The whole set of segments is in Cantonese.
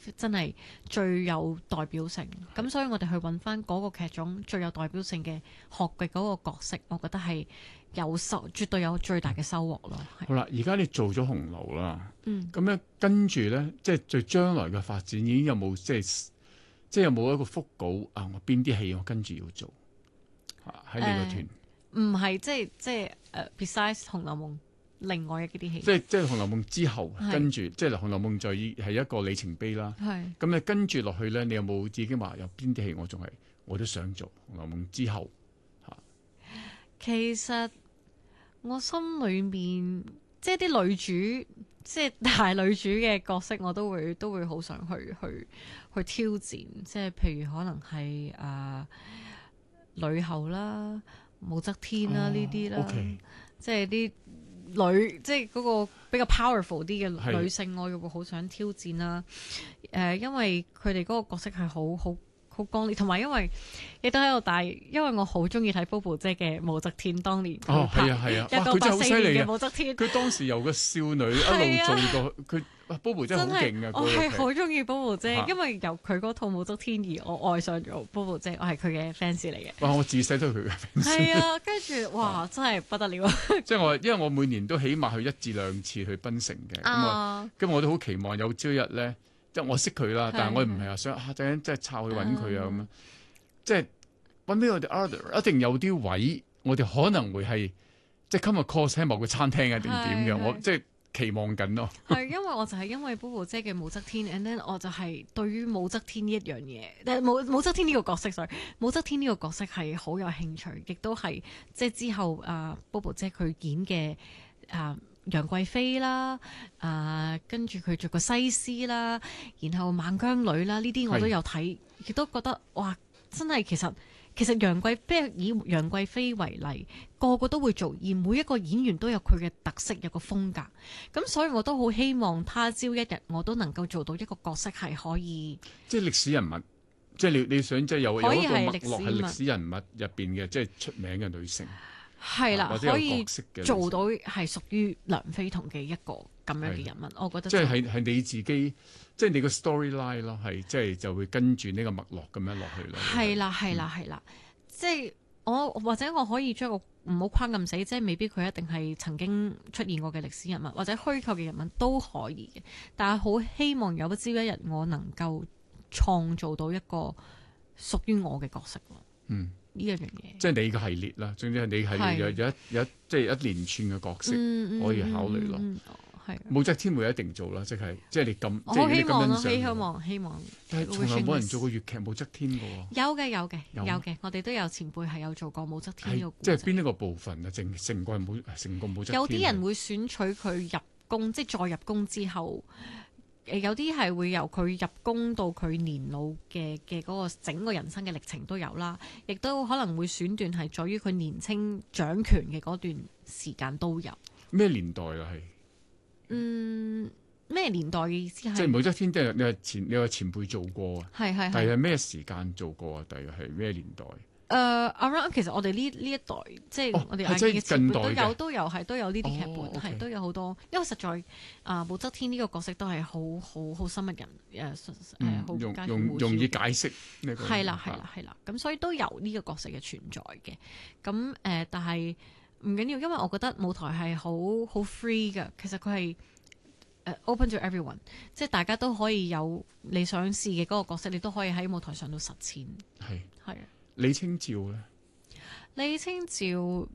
真係最有代表性。咁所以我哋去揾翻嗰個劇種最有代表性嘅學嘅嗰個角色，我覺得係絕對有最大嘅收穫咯。 好啦，而家你做咗紅樓啦， 嗯， 咁咧跟住咧，即係對將來嘅發展，已經有冇即係有冇一個腹稿啊？我邊啲戲我跟住要做喺你個團？ 唔係即係besides《紅樓夢》另外嘅嗰啲戲， 即係《紅樓夢》之後， 係跟住即係《紅樓夢》就係一個里程碑啦。 係咁你跟住落去咧，你有冇自己話有邊啲戲我都想做《紅樓夢》之後嚇？ 其實我心裏面即係啲女主，即係大女主嘅角色，我都會好想去挑戰。即係譬如可能係呂后啦、武則天啦呢啲啦， OK 即係啲即係嗰個比較 powerful 啲嘅女性，我會好想挑戰啦。因為佢哋嗰個角色係好剛烈，同埋因為亦都喺度大，因為我好中意睇 Bobo 姐嘅武則天，當年哦，係啊，係啊，哇，佢真係好犀利嘅武則天， 佢當時由個少女一路做到佢，Bobo 真係好勁啊！ 我係好中意 Bobo 姐， 啊因為由佢嗰套武則天而我愛上咗 Bobo 姐，我係佢嘅 fans 嚟嘅。 哇！我自細都係佢嘅 fans。 係啊，跟住哇，真係不得了！ 即係因為我每年都起碼去1至2次去檳城嘅，咁我都好期望有朝一日咧，即係我識佢啦，但係我唔係話想陣即係抄去揾佢啊咁樣。即係揾俾我哋 order， 一定有啲位，我哋可能會係即係 come across 喺某個餐廳啊定點嘅，我即係期望緊咯。 係因為我就係因為 Bobo 姐嘅武則天 ，and then 我就係對於武則天呢一樣嘢，但係武則天呢個角色 sorry， 武則天呢個角色係好有興趣，亦都係即係之後Bobo 姐佢演嘅楊貴妃啦，跟住佢做個西施啦，然後孟姜女啦，呢啲我都有睇，亦都覺得哇！真係其實以楊貴妃為例，個個都會做，而每一個演員都有佢嘅特色，有個風格。咁所以我都好希望他朝一日我都能夠做到一個角色係可以， 即係歷史人物，即係你想即係有一個可以係脈絡係歷史人物入邊嘅，即係出名嘅女性。 係啦，可以做到係屬於梁妃彤嘅一個咁樣嘅人物，我覺得即係你自己，即係你個 storyline 咯，係即係就會跟住呢個脈絡咁樣落去咯。 係啦，即係或者我可以將個唔好框咁死，即係未必佢一定係曾經出現過嘅歷史人物或者虛構嘅人物都可以嘅，但係好希望有朝一日我能夠創造到一個屬於我嘅角色咯。呢一樣嘢， 即係你嘅系列啦，總之係你係有即係一連串嘅角色可以考慮咯。係武則天會一定做啦，即係你咁， 我希望咯，希望。 但係從來冇人做過粵劇武則天嘅喎。 有嘅，我哋都有前輩係有做過武則天呢個故事。即係邊一個部分啊？成個武則天。 有啲人會選取佢入宮，即係再入宮之後。有啲係會由佢入宮到佢年老嘅嗰個整個人生嘅歷程都有啦，亦都可能會選段係在於佢年青掌權嘅嗰段時間都有。 咩年代啊？係咩年代嘅意思係？ 即係武則天，即係你話前輩做過啊？ 係， 但係咩時間做過啊？大約係咩年代 ？around 其實我哋呢一代，即係我哋嘅前輩都有呢啲劇本，係都有好多。因為實在武則天呢個角色都係好深入人，好容易解釋呢個。 係啦。咁所以都有呢個角色嘅存在嘅。咁但係唔緊要，因為我覺得舞台係好 free 嘅。其實佢係open to everyone， 即係大家都可以有你想試嘅嗰個角色，你都可以喺舞台上度實踐。係。 李清照咧？ 李清照，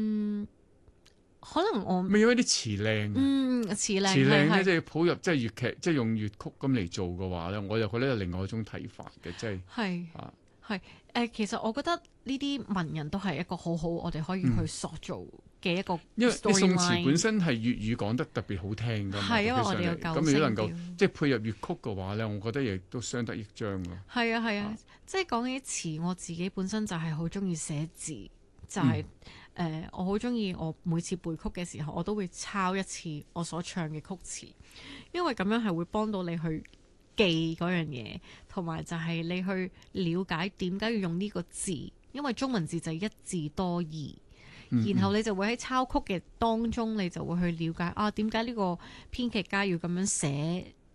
可能我咪有一啲詞靚， 詞靚咧，即係譜入即係粵劇，即係用粵曲咁嚟做嘅話咧，我就覺得有另外一種睇法嘅，即係其實我覺得呢啲文人都係一個好，我哋可以去塑造嘅一個 storyline。 因為宋詞本身係粵語講得特別好聽噶嘛， 係因為我哋有舊聲調。 咁如果能夠即係配入粵曲嘅話咧，我覺得亦都相得益彰咯。 係啊，即係講起詞，我自己本身就係好中意寫字，就係我好中意我每次背曲嘅時候，我都會抄一次我所唱嘅曲詞，因為咁樣係會幫到你去記嗰樣嘢，同埋就係你去了解點解要用呢個字，因為中文字就係一字多義，然後你就會喺抄曲嘅當中，你就會去了解點解呢個編劇家要咁樣寫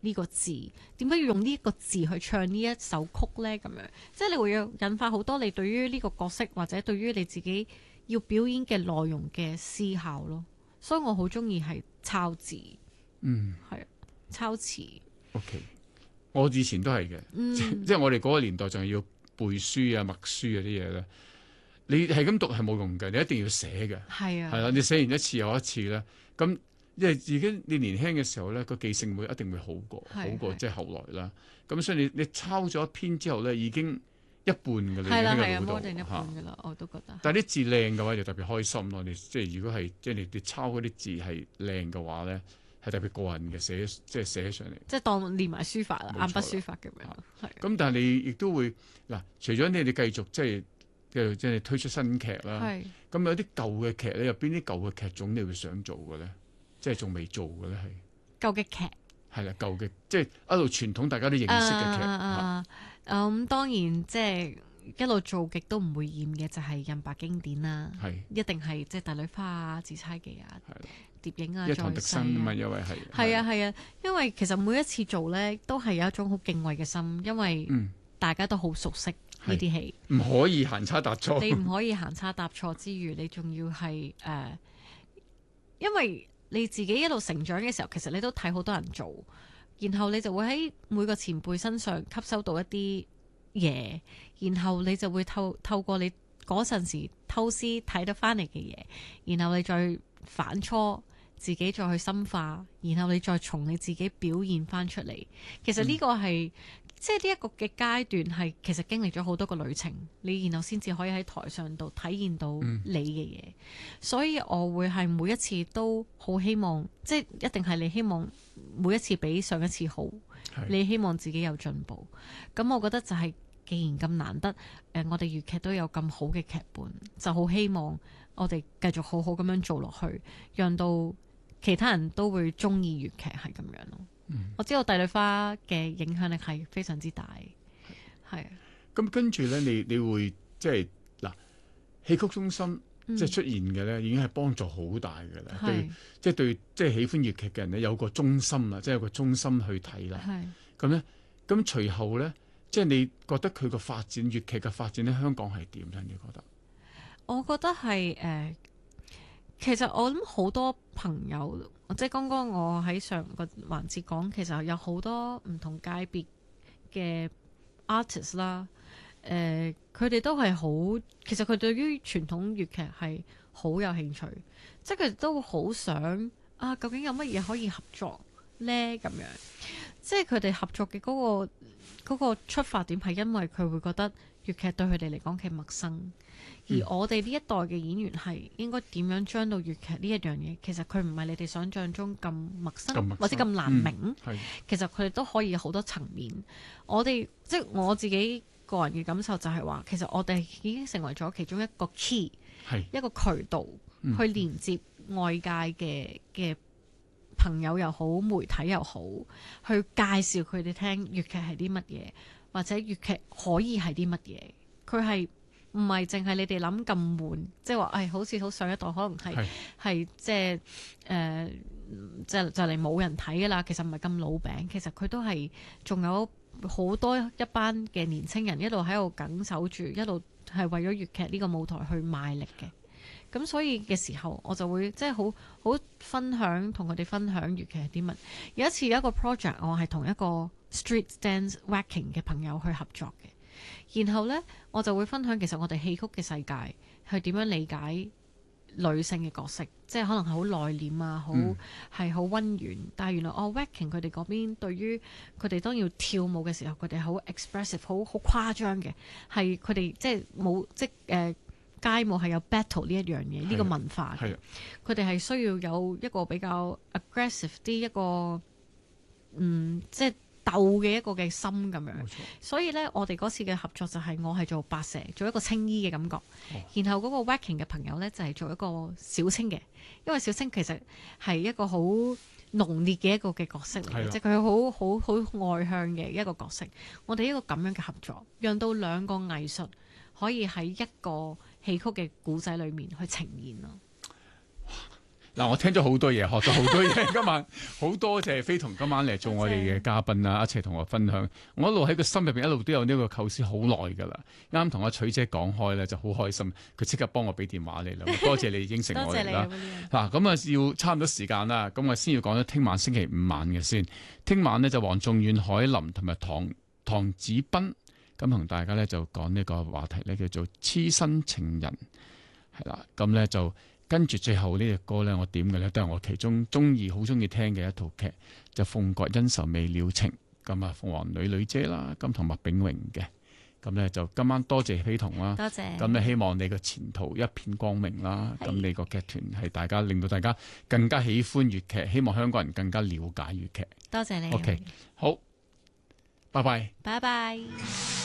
呢個字？點解要用呢一個字去唱呢一首曲呢？咁樣即係你會有引發好多你對於呢個角色或者對於你自己要表演嘅內容嘅思考咯。所以我好中意係抄字，係抄詞。 OK， 我以前都係嘅，即係我哋嗰個年代仲係要背書啊、默書嗰啲嘢咧。你係咁讀係冇用嘅，你一定要寫嘅。係啦，你寫完一次又一次咧，咁因為自己你年輕嘅時候咧，個記性一定會好過即係後來啦。咁所以你抄咗一篇之後咧，已經一半嘅啦，已經喺腦度。 一半嘅啦，我都覺得。 但係啲字靚嘅話就特別開心咯。你即係如果係即係你抄嗰啲字係靚嘅話咧，係特別過癮嘅，寫上嚟。即係當練埋書法啦，硬筆書法咁樣。 咁但係你亦都會嗱，除咗你哋繼續即係推出新劇啦，咁有啲舊嘅劇咧，有邊啲舊嘅劇種你會想做嘅咧？即係仲未做嘅咧，係舊嘅劇係啦，舊嘅即係一路傳統大家都認識嘅劇。 咁當然即係一路做極都唔會厭嘅，就係印白經典啦，一定係即係《帝女花》啊、《紫釵記》啊、蝶影啊、 一唐迪生啊嘛，因為係啊，因為其實每一次做咧都係有一種好敬畏嘅心，因為大家都好熟悉。呢啲戲唔可以行差踏錯， 你唔可以行差踏錯之餘，你仲要係因為你自己一路成長嘅時候，其實你都睇好多人做，然後你就會喺每個前輩身上吸收到一啲嘢，然後你就會透過你嗰陣時偷師睇得翻嚟嘅嘢，然後你再反芻自己再去深化，然後你再從你自己表現翻出嚟。其實呢個係即係呢一個嘅階段係其實經歷咗好多個旅程，你然後先至可以喺台上度體現到你嘅嘢。所以我會係每一次都好希望，即係一定係你希望每一次比上一次好，你希望自己有進步。咁我覺得就係既然咁難得，我哋粵劇都有咁好嘅劇本，就好希望我哋繼續好好咁樣做落去，讓到其他人都會中意粵劇係咁樣咯。我知道《帝女花》嘅影響力係非常之大，係。 咁跟住咧，你會即係嗱，戲曲中心即係出現嘅咧，已經係幫助好大嘅啦。對，即係喜歡粵劇嘅人咧，有個中心啦，即係有個中心去睇啦。咁咧，咁隨後咧，即係你覺得佢個發展，粵劇嘅發展喺香港係點咧？你覺得？ 我覺得係其實我諗好多朋友，即係剛剛我喺上個環節講，其實有好多唔同界別嘅 artist 啦，佢哋都係好，其實佢對於傳統粵劇係好有興趣，即係佢哋都好想啊，究竟有乜嘢可以合作呢？咁樣，即係佢哋合作嘅嗰個出發點係因為佢會覺得粵劇對佢哋嚟講係陌生。而我哋呢一代嘅演員係應該點樣將到粵劇呢一樣嘢？其實佢唔係你哋想象中咁陌生或者咁難明。其實佢哋都可以有好多層面。我哋即係我自己個人嘅感受就係話，其實我哋已經成為咗其中一個 key，一個渠道去連接外界嘅朋友又好、媒體又好，去介紹佢哋聽粵劇係啲乜嘢，或者粵劇可以係啲乜嘢。佢係唔係淨係你哋諗咁悶，即係話好似好上一代可能係即係就嚟冇人睇噶啦。其實唔係咁老餅，其實佢都係仲有好多一班嘅年青人一路喺度緊守住，一路係為咗粵劇呢個舞台去賣力嘅。咁所以嘅時候，我就會即係好分享，同佢哋分享粵劇係啲乜。有一次有一個 project，我係同一個 street dance whacking 嘅朋友去合作嘅。然後呢，我就會分享其實我哋戲曲嘅世界係點樣理解女性嘅角色，即係可能係好內斂啊，係好溫軟。但係原來Whacking 佢哋嗰邊對於佢哋當要跳舞嘅時候，佢哋好 expressive，好誇張嘅，係佢哋即係冇即街舞係有 battle 呢一樣嘢，呢個文化嘅。佢哋係需要有一個比較 aggressive 啲一個即係鬥嘅一個嘅心咁樣，所以咧我哋嗰次嘅合作就係我係做白蛇，做一個青衣嘅感覺，然後嗰個 Whacking 嘅朋友咧就係做一個小青嘅，因為小青其實係一個好濃烈嘅一個嘅角色嚟嘅，即係佢好外向嘅一個角色。我哋一個咁樣嘅合作，讓到兩個藝術可以喺一個戲曲嘅古仔裏面去呈現咯。 嗱，我聽咗好多嘢，學咗好多嘢。今晚好多謝飛同今晚嚟做我哋嘅嘉賓啊，一齊同我分享。我一路喺個心入邊一路都有呢個構思好耐㗎啦。啱同阿取姐講開咧，就好開心。佢即刻幫我俾電話你啦，多謝你應承我哋啦。嗱，咁啊要差唔多時間啦，咁我先要講咗聽晚星期五晚嘅先。聽晚呢，就黃仲遠、海林同埋唐子斌咁同大家咧就講呢個話題咧叫做痴身情人，係啦，咁咧就。跟住最後呢隻歌咧，我點嘅咧都係我其中好中意聽嘅一套劇，就《鳳閣恩仇未了情》。咁啊，鳳凰女姐啦，咁同麥炳榮嘅。咁咧就今晚多謝飛同啦， 多謝。 咁咧希望你個前途一片光明啦。咁你個劇團係令到大家更加喜歡粵劇，希望香港人更加了解粵劇。 多謝你。 OK， 好，拜拜。 拜拜。